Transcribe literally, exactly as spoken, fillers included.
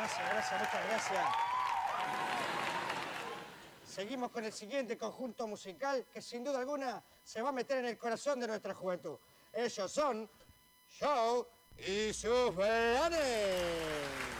Gracias, gracias, muchas gracias. Seguimos con el siguiente conjunto musical que sin duda alguna se va a meter en el corazón de nuestra juventud. Ellos son Show y sus Verdanes.